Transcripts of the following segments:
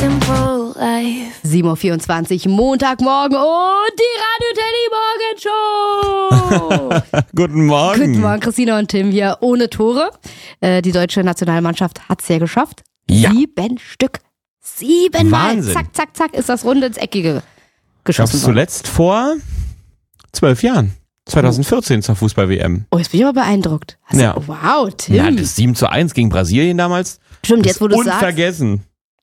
simple life. 7.24 Uhr, Montagmorgen und die Radio-Teddy-Morgen-Show. Guten Morgen. Guten Morgen, Christina und Tim hier ohne Tore. Die deutsche Nationalmannschaft hat es ja geschafft. Ja. 7 Stück. 7 Mal. Wahnsinn. Zack, zack, zack ist das Runde ins Eckige geschossen Gab's worden. zuletzt vor 12 Jahren. 2014 zur Fußball-WM. Oh, jetzt bin ich aber beeindruckt. Ja. Wow, Tim. Ja, das 7:1 gegen Brasilien damals. Stimmt, jetzt wo du es sagst. Unvergessen.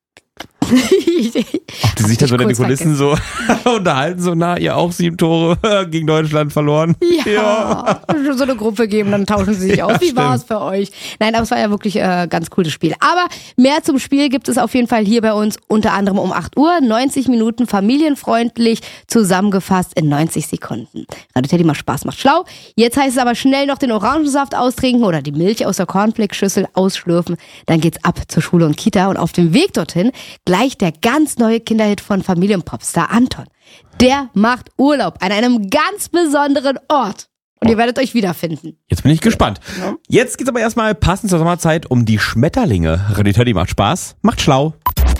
Ob die sich da so in den Kulissen so unterhalten, so ihr auch 7 Tore gegen Deutschland verloren. Ja, schon so eine Gruppe geben, dann tauschen sie sich aus. Wie war es für euch? Nein, aber es war ja wirklich ganz cooles Spiel. Aber mehr zum Spiel gibt es auf jeden Fall hier bei uns, unter anderem um 8 Uhr, 90 Minuten familienfreundlich, zusammengefasst in 90 Sekunden. Radio Teddy macht Spaß, macht schlau. Jetzt heißt es aber schnell noch den Orangensaft austrinken oder die Milch aus der Cornflakes-Schüssel ausschlürfen. Dann geht's ab zur Schule und Kita und auf dem Weg dorthin gleich der ganz neue Kinderhit von Familienpopstar Anton. Der macht Urlaub an einem ganz besonderen Ort. Und ihr werdet euch wiederfinden. Jetzt bin ich gespannt. Jetzt geht's aber erstmal passend zur Sommerzeit um die Schmetterlinge. Radio Teddy macht Spaß, macht schlau.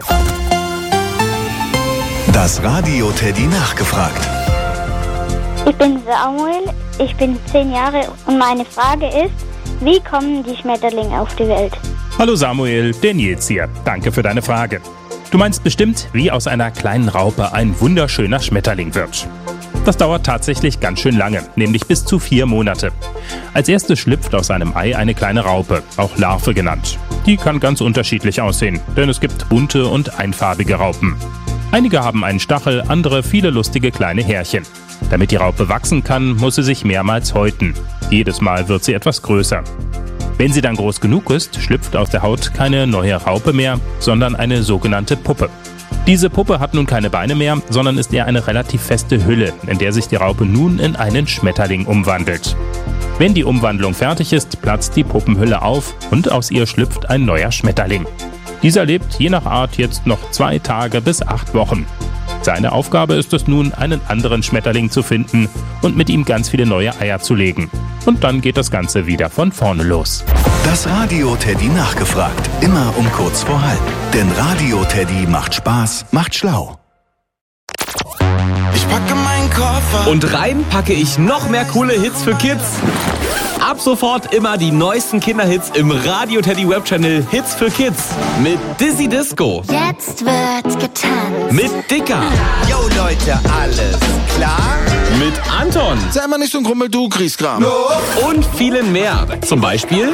Das Radio Teddy nachgefragt. Ich bin Samuel, ich bin 10 Jahre und meine Frage ist, wie kommen die Schmetterlinge auf die Welt? Hallo Samuel, der Nils hier. Danke für deine Frage. Du meinst bestimmt, wie aus einer kleinen Raupe ein wunderschöner Schmetterling wird. Das dauert tatsächlich ganz schön lange, nämlich bis zu 4 Monate. Als erstes schlüpft aus einem Ei eine kleine Raupe, auch Larve genannt. Die kann ganz unterschiedlich aussehen, denn es gibt bunte und einfarbige Raupen. Einige haben einen Stachel, andere viele lustige kleine Härchen. Damit die Raupe wachsen kann, muss sie sich mehrmals häuten. Jedes Mal wird sie etwas größer. Wenn sie dann groß genug ist, schlüpft aus der Haut keine neue Raupe mehr, sondern eine sogenannte Puppe. Diese Puppe hat nun keine Beine mehr, sondern ist eher eine relativ feste Hülle, in der sich die Raupe nun in einen Schmetterling umwandelt. Wenn die Umwandlung fertig ist, platzt die Puppenhülle auf und aus ihr schlüpft ein neuer Schmetterling. Dieser lebt je nach Art jetzt noch 2 Tage bis 8 Wochen. Seine Aufgabe ist es nun, einen anderen Schmetterling zu finden und mit ihm ganz viele neue Eier zu legen. Und dann geht das Ganze wieder von vorne los. Das Radio Teddy nachgefragt. Immer um kurz vor halb. Denn Radio Teddy macht Spaß, macht schlau. Ich packe meinen Koffer. Und rein packe ich noch mehr coole Hits für Kids. Ab sofort immer die neuesten Kinderhits im Radio Teddy Webchannel Hits für Kids. Mit Dizzy Disco. Jetzt wird getanzt. Mit Dicker. Yo Leute, alles klar? Mit Anton. Sei mal nicht so ein Grummel, du Griesgram. Und vielen mehr. Zum Beispiel